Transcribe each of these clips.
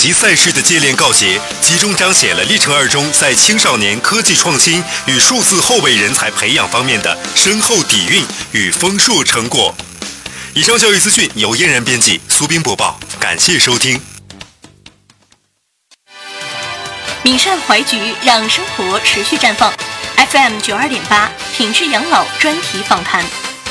及赛事的接连告捷，集中彰显了历程2中在青少年科技创新与数字后备人才培养方面的深厚底蕴与丰硕成果。以上教育资讯由嫣然编辑，苏斌播报，感谢收听。 闽善怀菊让生活持续绽放 ，FM 92.8品质养老专题访谈。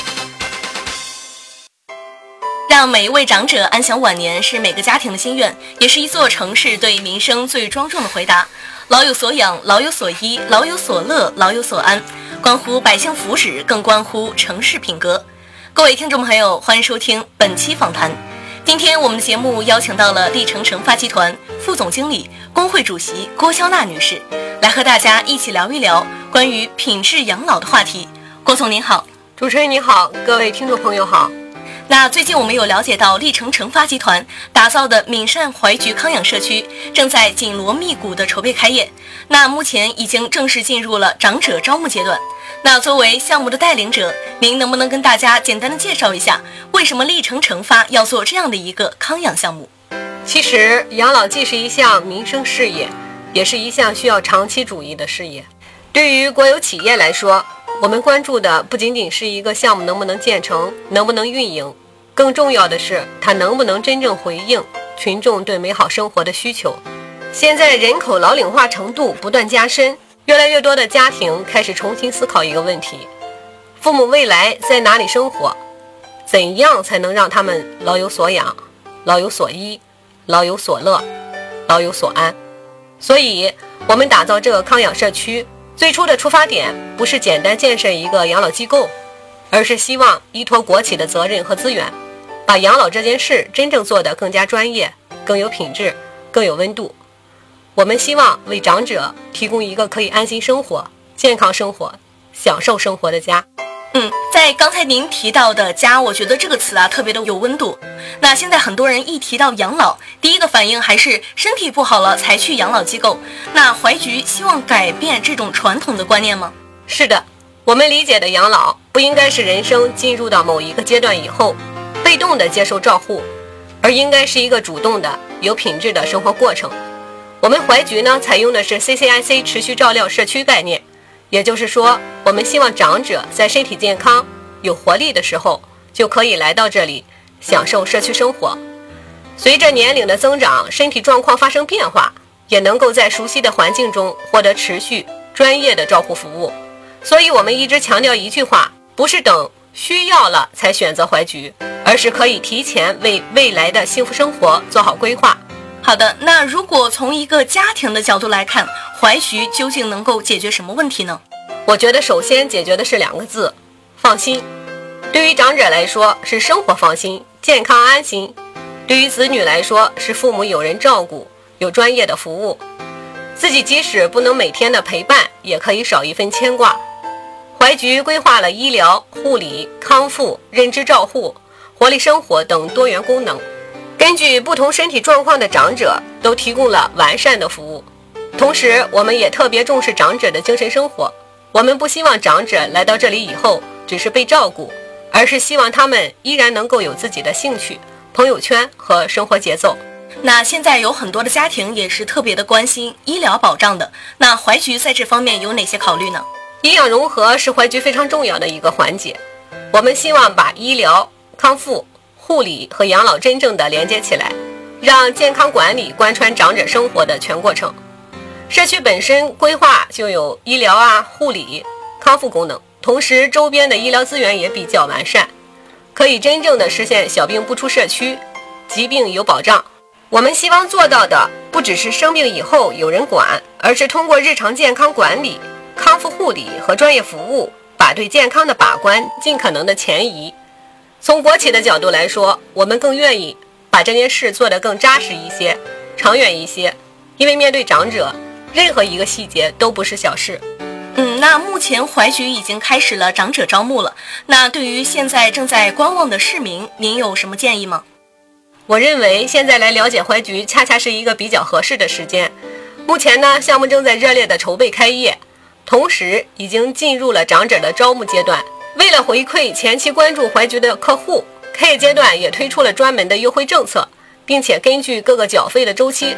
让每一位长者安享晚年是每个家庭的心愿，也是一座城市对民生最庄重的回答。老有所养，老有所依，老有所乐，老有所安，关乎百姓福祉，更关乎城市品格。各位听众朋友，欢迎收听本期访谈。今天我们的节目邀请到了历程成发集团副总经理、工会主席郭肖娜女士，来和大家一起聊一聊关于品质养老的话题。郭总您好。 主持人您好，各位听众朋友好。 那最近我们有了解到，历程成发集团打造的闽善怀菊康养社区正在紧锣密鼓的筹备开业，那目前已经正式进入了长者招募阶段。那作为项目的带领者，您能不能跟大家简单的介绍一下，为什么历程成发要做这样的一个康养项目？ 其实养老既是一项民生事业，也是一项需要长期主义的事业。对于国有企业来说，我们关注的不仅仅是一个项目能不能建成，能不能运营，更重要的是它能不能真正回应群众对美好生活的需求。现在人口老龄化程度不断加深，越来越多的家庭开始重新思考一个问题：父母未来在哪里生活？怎样才能让他们老有所养，老有所依，老有所乐，老有所安？所以我们打造这个康养社区，最初的出发点不是简单建设一个养老机构，而是希望依托国企的责任和资源，把养老这件事真正做得更加专业，更有品质，更有温度。我们希望为长者提供一个可以安心生活、健康生活、享受生活的家。 在刚才您提到的家，我觉得这个词特别的有温度。那现在很多人一提到养老，第一个反应还是身体不好了才去养老机构。那怀菊希望改变这种传统的观念吗？ 是的，我们理解的养老不应该是人生进入到某一个阶段以后被动的接受照护，而应该是一个主动的有品质的生活过程。我们怀菊呢，采用的是 CCIC 持续照料社区概念，也就是说，我们希望长者在身体健康、有活力的时候，就可以来到这里享受社区生活。随着年龄的增长，身体状况发生变化，也能够在熟悉的环境中获得持续专业的照护服务。所以我们一直强调一句话，不是等需要了才选择怀菊，而是可以提前为未来的幸福生活做好规划。 好的，那如果从一个家庭的角度来看，怀菊究竟能够解决什么问题呢？ 我觉得首先解决的是2个字：放心。对于长者来说是生活放心、健康安心；对于子女来说是父母有人照顾、有专业的服务。自己即使不能每天的陪伴，也可以少一份牵挂。怀菊规划了医疗、护理、康复、认知照护、活力生活等多元功能，根据不同身体状况的长者都提供了完善的服务。同时我们也特别重视长者的精神生活，我们不希望长者来到这里以后只是被照顾，而是希望他们依然能够有自己的兴趣、朋友圈和生活节奏。 那现在有很多的家庭也是特别的关心医疗保障的，那怀菊在这方面有哪些考虑呢？ 医养融合是怀菊非常重要的一个环节，我们希望把医疗、康复、护理和养老真正的连接起来，让健康管理贯穿长者生活的全过程。社区本身规划就有医疗护理、康复功能，同时周边的医疗资源也比较完善，可以真正的实现小病不出社区，疾病有保障。我们希望做到的不只是生病以后有人管，而是通过日常健康管理、康复护理和专业服务，把对健康的把关尽可能的前移。从国企的角度来说，我们更愿意把这件事做得更扎实一些、长远一些，因为面对长者，任何一个细节都不是小事。 那目前怀菊已经开始了长者招募了，那对于现在正在观望的市民，您有什么建议吗？ 我认为现在来了解怀菊恰恰是一个比较合适的时间。目前呢，项目正在热烈的筹备开业，同时已经进入了长者的招募阶段。为了回馈前期关注怀菊的客户，开业阶段也推出了专门的优惠政策，并且根据各个缴费的周期